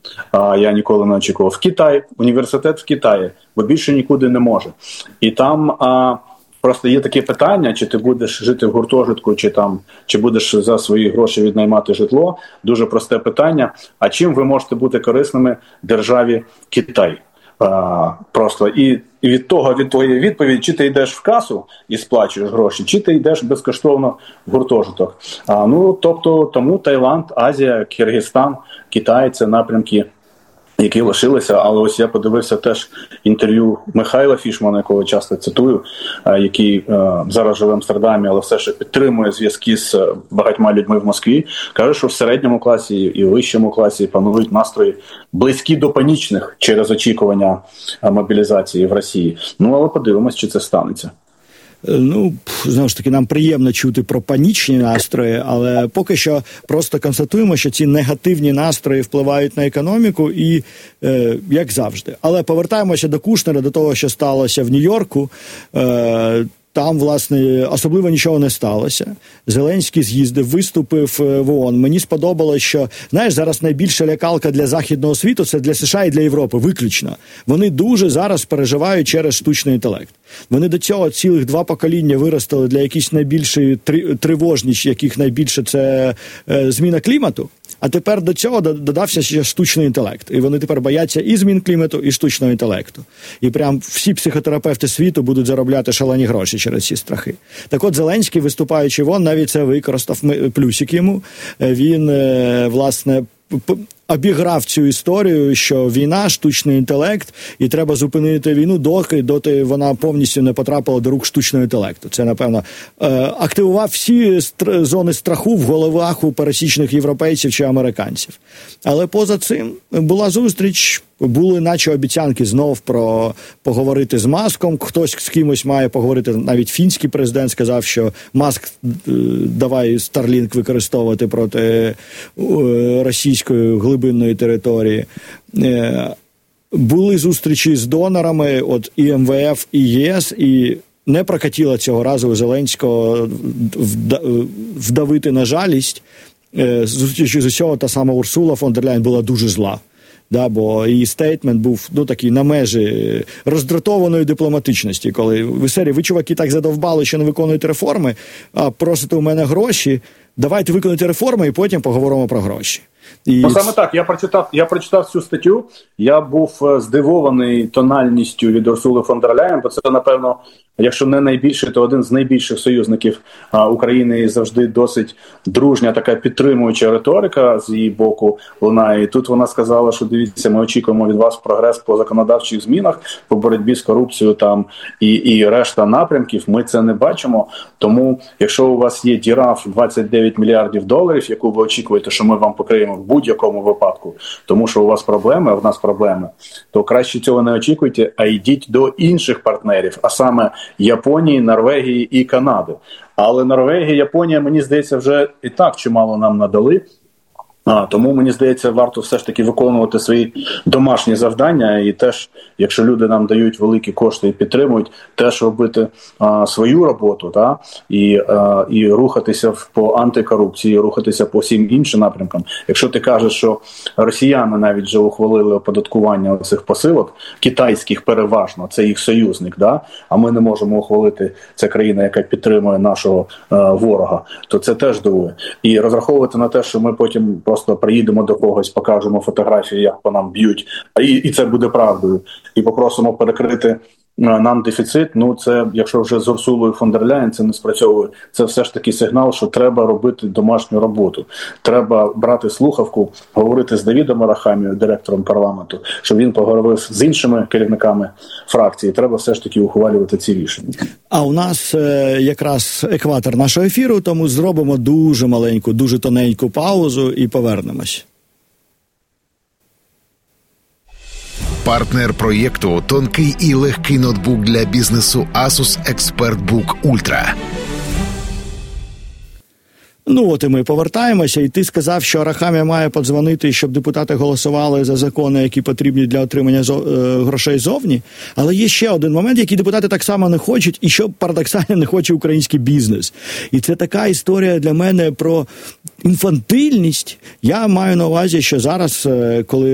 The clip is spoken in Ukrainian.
я ніколи не очікував. В Китай, університет в Китаї, бо більше нікуди не може. І там просто є таке питання, чи ти будеш жити в гуртожитку, чи будеш за свої гроші віднаймати житло. Дуже просте питання. А чим ви можете бути корисними державі Китай? Просто і від твоєї відповіді, чи ти йдеш в касу і сплачуєш гроші, чи ти йдеш безкоштовно в гуртожиток. Тому Таїланд, Азія, Киргизстан, Китай – це напрямки, які лишилися. Але ось я подивився теж інтерв'ю Михайла Фішмана, якого часто цитую, який зараз живе в Амстердамі, але все ще підтримує зв'язки з багатьма людьми в Москві. Каже, що в середньому класі і в вищому класі панують настрої близькі до панічних через очікування мобілізації в Росії. Але подивимось, чи це станеться. Знову ж таки, нам приємно чути про панічні настрої, але поки що просто констатуємо, що ці негативні настрої впливають на економіку і, як завжди. Але повертаємося до Кушнера, до того, що сталося в Нью-Йорку. Там, власне, особливо нічого не сталося. Зеленський з'їздив, виступив в ООН. Мені сподобалось, що, зараз найбільша лякалка для західного світу – це для США і для Європи, виключно. Вони дуже зараз переживають через штучний інтелект. Вони до цього цілих 2 покоління виростили для якісь найбільшої тривожність, яких найбільше це зміна клімату. А тепер до цього додався ще штучний інтелект. І вони тепер бояться і змін клімату, і штучного інтелекту. І прям всі психотерапевти світу будуть заробляти шалені гроші через ці страхи. Так от Зеленський, виступаючи в ООН, навіть це використав, плюсик йому. Він, власне, обіграв цю історію, що війна, штучний інтелект, і треба зупинити війну, доти вона повністю не потрапила до рук штучного інтелекту. Це, напевно, активував всі зони страху в головах у пересічних європейців чи американців. Але поза цим була зустріч, були наче обіцянки знов про поговорити з Маском, хтось з кимось має поговорити, навіть фінський президент сказав, що Маск давай Starlink використовувати проти російської глибинної території. Були зустрічі з донорами, і МВФ, і ЄС, і не прокатіло цього разу Зеленського вдавити на жалість. Зустрічі з усього та сама Урсула фон дер Ляєн була дуже зла. Бо її стейтмент був такий на межі роздратованої дипломатичності, коли ви чуваки так задовбали, що не виконуєте реформи, а просите у мене гроші, давайте виконуйте реформи і потім поговоримо про гроші. Саме так, я прочитав цю статтю, я був здивований тональністю від Урсули фон дер Ляєн, бо це, напевно, якщо не найбільший, то один з найбільших союзників України, і завжди досить дружня така підтримуюча риторика з її боку лунає. І тут вона сказала, що дивіться, ми очікуємо від вас прогрес по законодавчих змінах, по боротьбі з корупцією і решта напрямків, ми це не бачимо. Тому, якщо у вас є діра в $29 мільярдів, яку ви очікуєте, що ми вам покриємо в будь-якому випадку, тому що у вас проблеми, а в нас проблеми, то краще цього не очікуйте, а йдіть до інших партнерів, а саме Японії, Норвегії і Канади. Але Норвегія, Японія, мені здається, вже і так чимало нам надали. Тому, мені здається, варто все ж таки виконувати свої домашні завдання і теж, якщо люди нам дають великі кошти і підтримують, теж робити свою роботу, і рухатися по антикорупції, рухатися по всім іншим напрямкам. Якщо ти кажеш, що росіяни навіть вже ухвалили оподаткування цих посилок, китайських переважно, це їх союзник, а ми не можемо ухвалити, це країна, яка підтримує нашого ворога, то це теж дивує. І розраховувати на те, що ми потім просто приїдемо до когось, покажемо фотографії, як по нам б'ють, і це буде правдою. І попросимо перекрити нам дефіцит, це, якщо вже з Урсулою фон дер Ляєн це не спрацьовує, це все ж таки сигнал, що треба робити домашню роботу. Треба брати слухавку, говорити з Давідом Арахамією, директором парламенту, щоб він поговорив з іншими керівниками фракції. Треба все ж таки ухвалювати ці рішення. А у нас якраз екватор нашого ефіру, тому зробимо дуже маленьку, дуже тоненьку паузу і повернемось. Партнер проєкту – тонкий і легкий ноутбук для бізнесу Asus ExpertBook Ultra. І ми повертаємося, і ти сказав, що Арахамія має подзвонити, щоб депутати голосували за закони, які потрібні для отримання грошей зовні. Але є ще один момент, який депутати так само не хочуть, і що парадоксально не хоче український бізнес. І це така історія для мене про інфантильність. Я маю на увазі, що зараз, коли